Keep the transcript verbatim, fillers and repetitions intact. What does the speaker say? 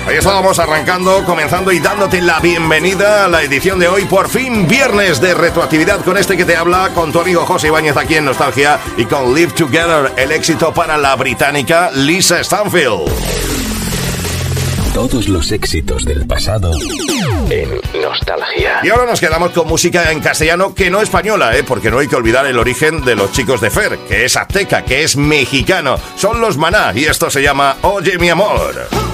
Ahí estábamos arrancando, comenzando y dándote la bienvenida a la edición de hoy, por fin viernes de retroactividad, con este que te habla, con tu amigo José Ibáñez aquí en Nostalgia y con Live Together, el éxito para la británica Lisa Stanfield. Todos los éxitos del pasado en Nostalgia. Y ahora nos quedamos con música en castellano, que no española, ¿eh? Porque no hay que olvidar el origen de los chicos de Fer, que es azteca, que es mexicano. Son los Maná y esto se llama Oye mi amor.